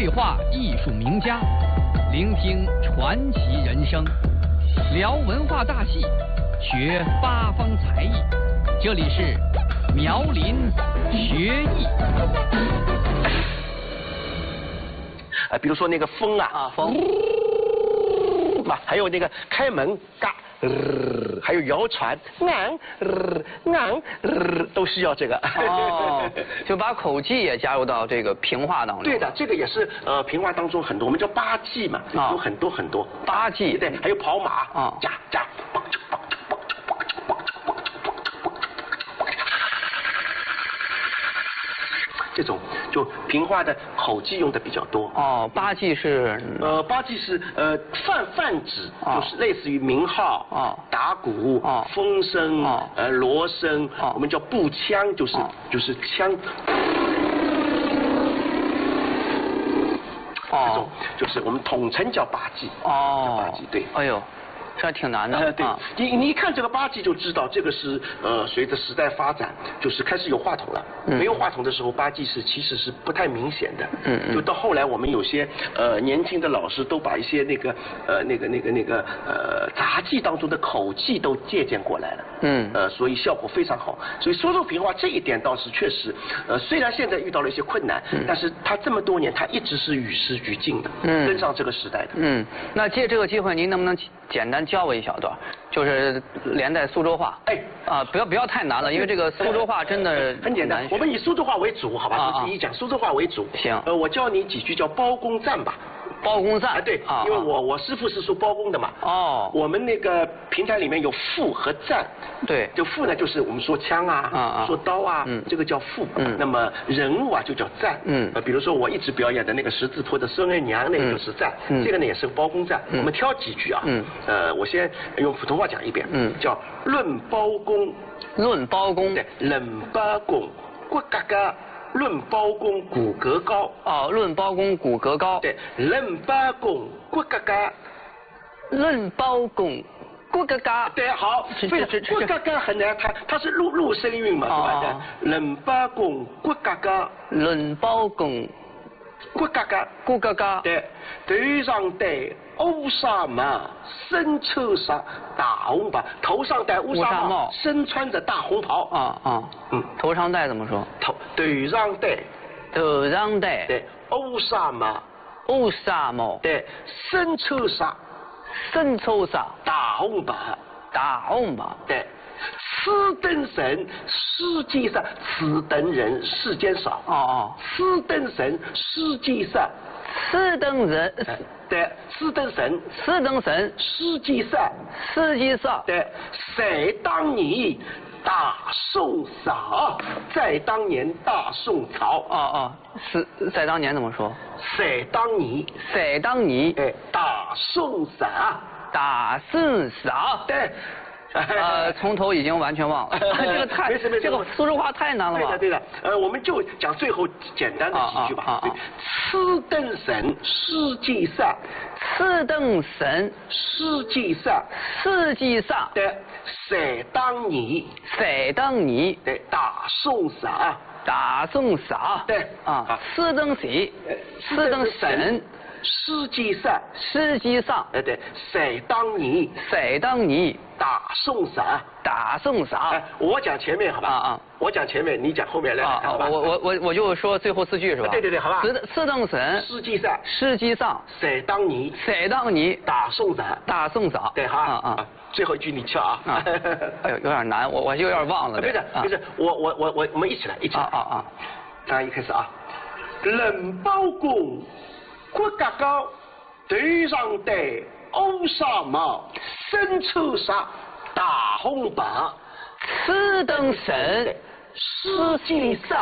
对话艺术名家，聆听传奇人生，聊文化大戏，学八方才艺。这里是苗林学艺。 比如说那个风风， 还有那个开门嘎。还有谣传，都需要这个。 哦，就把口技也加入到这个评话当中。 对的，这个也是评话当中很多，我们叫八技嘛，有很多很多。 八技， 对，还有跑马，驾，这种就评话的口技用的比较多。 哦，八技是八技是泛指，就是类似于鸣号、打鼓、风声、锣声，我们叫步枪，就是枪。这种就是我们统称叫八技。八技对。 哎呦。这还挺难的。 对，你一看这个八技就知道，这个是随着时代发展，就是开始有话筒了。没有话筒的时候，八技其实是不太明显的。就到后来，我们有些年轻的老师都把一些那个杂技当中的口技都借鉴过来了。所以效果非常好。所以说说评话这一点倒是确实，虽然现在遇到了一些困难，但是他这么多年他一直是与时俱进的，跟上这个时代的。 那借这个机会，您能不能简单教我一小段，就是连带苏州话。不要太难了，因为这个苏州话真的很简单。我们以苏州话为主，好吧？以讲苏州话为主。 行。 我教你几句叫包公赞吧。 包公赞。 对，因为我师父是说包公的嘛。我们那个评弹里面有赋和赞。 对。 就赋呢，就是我们说枪说刀这个叫赋。那么人物就叫赞。比如说我一直表演的那个十字坡的孙二娘，那个就是赞。这个呢也是包公赞。我们挑几句我先用普通话讲一遍。叫论包公。 论包公。 对，论包公，骨嘎嘎。论包公骨骼高。 论包公骨骼高。 对，论包公骨嘎嘎。 论包公骨嘎嘎。 对，好，骨嘎嘎很难，它是入声韵嘛，对吧？论包公骨嘎嘎。 论包公骨嘎嘎。 骨嘎嘎。 对，头上戴乌纱帽，身穿上大红袍。头上戴乌纱帽，身穿着大红袍。 头上戴怎么说？ 头上戴。 头上戴。 对，乌纱帽。 乌纱帽。 对，身穿上。 身穿上大红袍。 大红袍。 对。此等人世间上，此等人世间少。此等人世间上。 此等人。 对，此等人。 此等人世间上。 世间上。 对，在当年大宋朝，在当年大宋朝。 是在当年怎么说？ 在当年。 在当年。 大宋朝。 大宋朝。 对。 从头已经完全忘了。这个太，这个苏州话太难了吧？ 对的。我们就讲最后简单的几句吧。此等人世间上。 此等人世间上。 世间上。 对，在当年。 在当年。 对，大宋朝。 大宋朝。 对。 此等谁？此等人。 世间上。 世间上。 对，在当年。 在当年。 大宋朝。 大宋朝。 我讲前面好吧？我讲前面，你讲后面来。好吧？ 我就说最后4句是吧？ 对，好吧。 此等人。 世间上。 世间上。 在当年。 在当年。 大宋朝。 大宋朝。 对，好。最后一句你敲啊。 哎呦，有点难，我就有点忘了。 没事，我们一起来。大家一开始啊。论包公骨架高，头上戴乌纱帽，身穿上大红袍。 此等人世间上。